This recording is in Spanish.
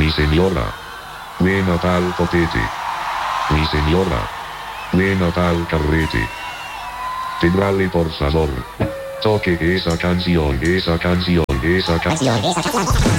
Mi señora. Buena tal copete. Mi señora. Buena tal carrete. Tendrale por favor. Toque esa canción, esa canción, esa canción.